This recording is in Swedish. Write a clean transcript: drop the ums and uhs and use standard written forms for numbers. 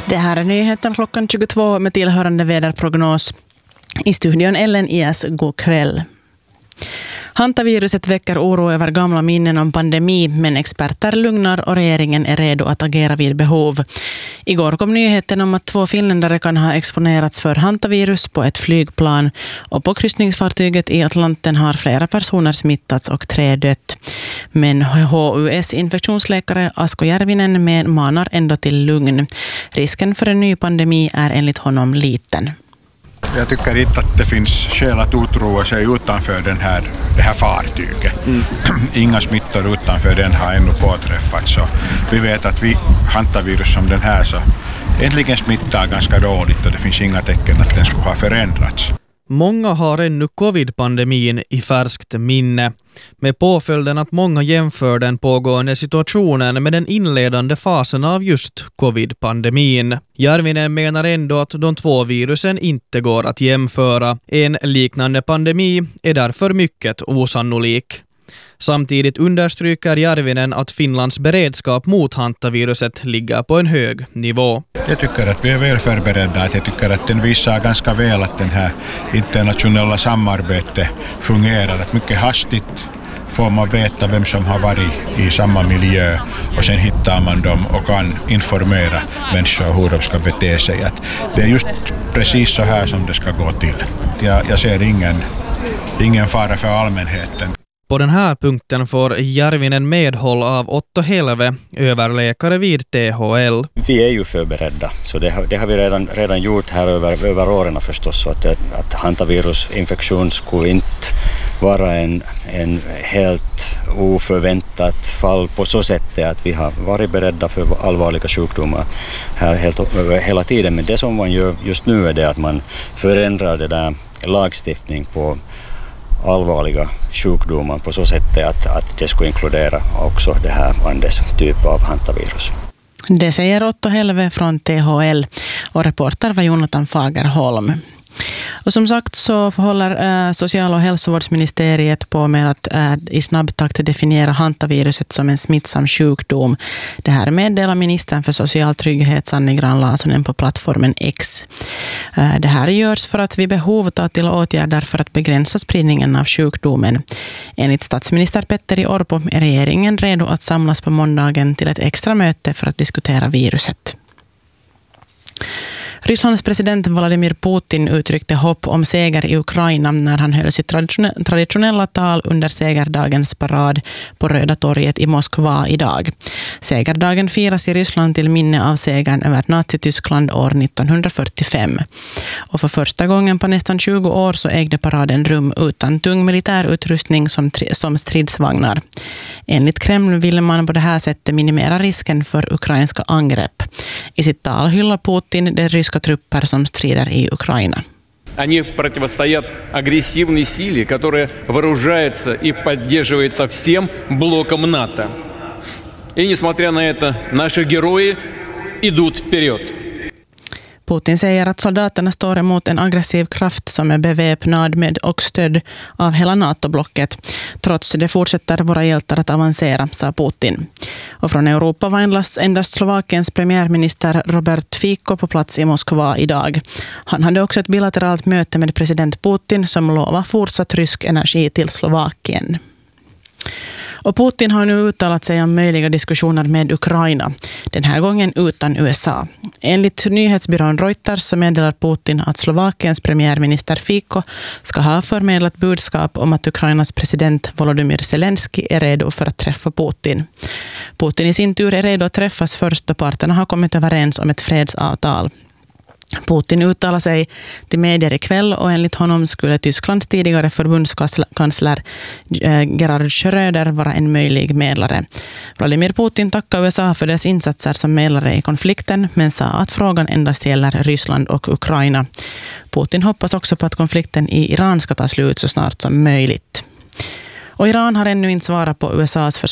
Det här är nyheten klockan 22 med tillhörande väderprognos. I studion Ellen IS, god kväll. Hantaviruset väcker oro över gamla minnen om pandemi, men experter lugnar och regeringen är redo att agera vid behov. Igår kom nyheten om att 2 finländare kan ha exponerats för hantavirus på ett flygplan, och på kryssningsfartyget i Atlanten har flera personer smittats och 3 dött. Men HUS infektionsläkare Asko Järvinen manar ändå till lugn. Risken för en ny pandemi är enligt honom liten. Jag tycker inte att det finns skäl att otroa sig utanför det här fartyget. Inga smittor utanför den har ännu påträffats. Så vi vet att hantavirus som den här så äntligen smittar ganska dåligt, och det finns inga tecken att den skulle ha förändrats. Många har ännu covid-pandemin i färskt minne, med påföljden att många jämför den pågående situationen med den inledande fasen av just covid-pandemin. Järvinen menar ändå att de 2 virusen inte går att jämföra. En liknande pandemi är därför mycket osannolik. Samtidigt understryker Järvinen att Finlands beredskap mot hantaviruset ligger på en hög nivå. Jag tycker att vi är väl förberedda. Jag tycker att den visar ganska väl att den här internationella samarbetet fungerar. Att mycket hastigt får man veta vem som har varit i samma miljö, och sen hittar man dem och kan informera människor hur de ska bete sig. Att det är just precis så här som det ska gå till. Jag ser ingen fara för allmänheten. På den här punkten får Järvinen medhåll av Otto Helve, överläkare vid THL. Vi är ju förberedda, så det har vi redan gjort här över åren förstås. Så att hantavirusinfektion skulle inte vara en helt oförväntat fall på så sätt att vi har varit beredda för allvarliga sjukdomar här hela tiden. Men det som man gör just nu är det att man förändrar det där lagstiftning på allvarliga sjukdomar på så sätt att det skulle inkludera också det här Andes typ av hantavirus. Det säger Otto Helve från THL, och reporter var Jonathan Fagerholm. Och som sagt så håller social- och hälsovårdsministeriet på med att i snabb takt definiera hantaviruset som en smittsam sjukdom. Det här meddelar ministern för social trygghet Sanni Grahn-Laasonen på plattformen X. Det här görs för att vid behov ta till åtgärder för att begränsa spridningen av sjukdomen. Enligt statsminister Petteri Orpo är regeringen redo att samlas på måndagen till ett extra möte för att diskutera viruset. Rysslands president Vladimir Putin uttryckte hopp om seger i Ukraina när han höll sitt traditionella tal under segerdagens parad på Röda torget i Moskva idag. Segerdagen firas i Ryssland till minne av segern över Nazityskland år 1945. Och för första gången på nästan 20 år så ägde paraden rum utan tung militärutrustning som stridsvagnar. Enligt Kreml ville man på det här sättet minimera risken för ukrainska angrepp. I sitt tal hyllar Putin de ryska trupper som strider i Ukraina. Они противостоят агрессивной силе, которая вооружается и поддерживается всем блоком НАТО. И несмотря на это, наши герои идут вперед. Putin säger att soldaterna står emot en aggressiv kraft som är beväpnad med och stöd av hela NATO-blocket. Trots det fortsätter våra hjältar att avancera, sa Putin. Och från Europa var endast Slovakiens premiärminister Robert Fico på plats i Moskva idag. Han hade också ett bilateralt möte med president Putin som lovar fortsatt rysk energi till Slovakien. Och Putin har nu uttalat sig om möjliga diskussioner med Ukraina, den här gången utan USA. Enligt nyhetsbyrån Reuters så meddelar Putin att Slovakiens premiärminister Fico ska ha förmedlat budskap om att Ukrainas president Volodymyr Zelensky är redo för att träffa Putin. Putin i sin tur är redo att träffas först då parterna har kommit överens om ett fredsavtal. Putin uttalar sig till medier ikväll, och enligt honom skulle Tysklands tidigare förbundskansler Gerhard Schröder vara en möjlig medlare. Vladimir Putin tackar USA för dess insatser som medlare i konflikten, men sa att frågan endast gäller Ryssland och Ukraina. Putin hoppas också på att konflikten i Iran ska ta slut så snart som möjligt. Och Iran har ännu inte svarat på USAs